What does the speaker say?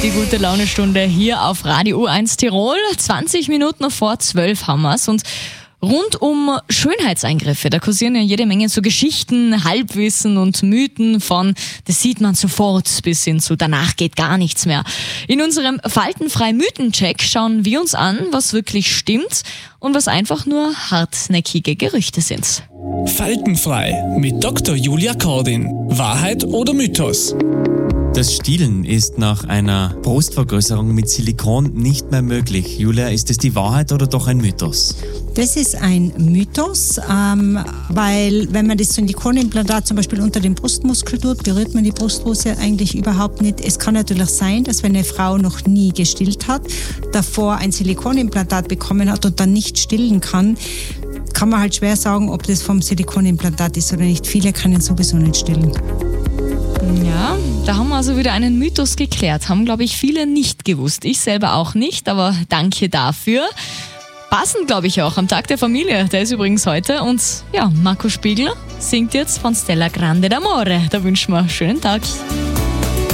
Die gute Laune-Stunde hier auf Radio U1 Tirol. 20 Minuten vor 12 haben wir's. Und rund um Schönheitseingriffe, da kursieren ja jede Menge so Geschichten, Halbwissen und Mythen von das sieht man sofort bis hin zu danach geht gar nichts mehr. In unserem faltenfrei Mythencheck schauen wir uns an, was wirklich stimmt und was einfach nur hartnäckige Gerüchte sind. Faltenfrei mit Dr. Julia Kordin. Wahrheit oder Mythos? Das Stillen ist nach einer Brustvergrößerung mit Silikon nicht mehr möglich. Julia, ist es die Wahrheit oder doch ein Mythos? Das ist ein Mythos, weil wenn man das Silikonimplantat zum Beispiel unter den Brustmuskel tut, berührt man die Brustdrüse eigentlich überhaupt nicht. Es kann natürlich sein, dass wenn eine Frau noch nie gestillt hat, davor ein Silikonimplantat bekommen hat und dann nicht stillen kann man halt schwer sagen, ob das vom Silikonimplantat ist oder nicht. Viele können sowieso nicht stillen. Ja, da haben wir also wieder einen Mythos geklärt. Haben, glaube ich, viele nicht gewusst. Ich selber auch nicht, aber danke dafür. Passend, glaube ich, auch am Tag der Familie. Der ist übrigens heute. Und ja, Marco Spiegel singt jetzt von Stella Grande d'Amore. Da wünschen wir einen schönen Tag.